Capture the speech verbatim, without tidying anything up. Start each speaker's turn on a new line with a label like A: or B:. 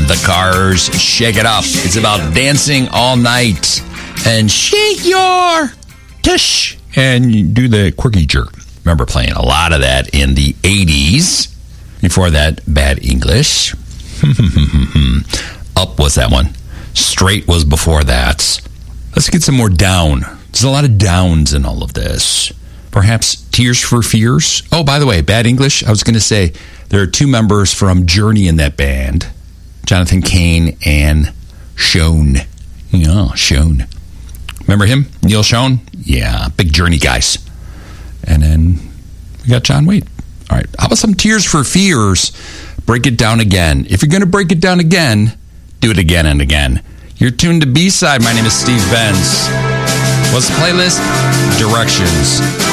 A: The Cars, Shake It Up. It's about dancing all night. And shake your tush. And you do the quirky jerk. Remember playing a lot of that in the eighties. Before that, Bad English. Up was that one. Straight was before that. Let's get some more down. There's a lot of downs in all of this. Perhaps Tears for Fears. Oh, by the way, Bad English, I was going to say there are two members from Journey in that band. Jonathan Cain and Schoen. Yeah, Schoen. Remember him? Neil Schoen? Yeah, big Journey guys. And then we got John Waite. All right, how about some Tears for Fears? Break it down again. If you're going to break it down again, do it again and again. You're tuned to B-Side. My name is Steve Benz. What's the playlist? Directions.